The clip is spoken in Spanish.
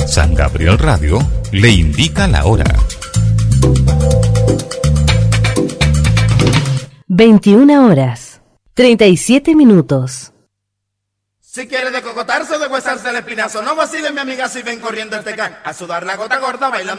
San Gabriel Radio le indica la hora. 21 horas, 37 minutos. Si quiere decocotarse o deshuesarse el espinazo, no vacile mi amiga si ven corriendo el tecán. A sudar la gota gorda, bailando.